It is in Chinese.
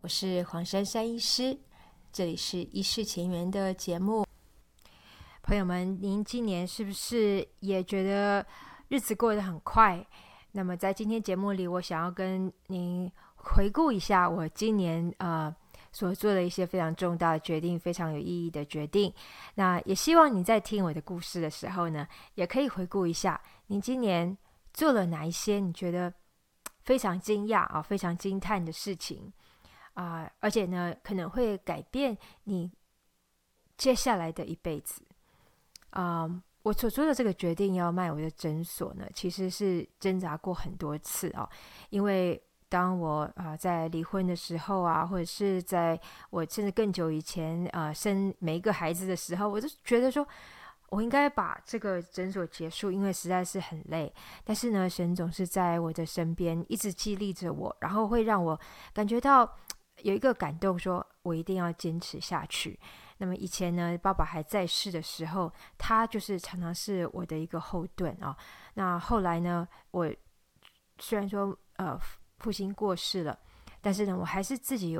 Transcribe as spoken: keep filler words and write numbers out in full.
我是黄珊珊医师，这里是医事前缘的节目。朋友们，您今年是不是也觉得日子过得很快？那么在今天节目里，我想要跟您回顾一下我今年呃所做的一些非常重大的决定，非常有意义的决定。那也希望你在听我的故事的时候呢，也可以回顾一下您今年做了哪一些你觉得非常惊讶啊、非常惊叹的事情啊、呃，而且呢，可能会改变你接下来的一辈子。啊、呃，我所做的这个决定要卖我的诊所呢，其实是挣扎过很多次啊、哦，因为当我啊、呃、在离婚的时候啊，或者是在我甚至更久以前啊、呃、生每一个孩子的时候，我就觉得说，我应该把这个诊所结束，因为实在是很累。但是呢，神总是在我的身边一直激励着我，然后会让我感觉到有一个感动，说我一定要坚持下去。那么以前呢，爸爸还在世的时候，他就是常常是我的一个后盾啊。那后来呢，我虽然说呃父亲过世了，但是呢，我还是自己有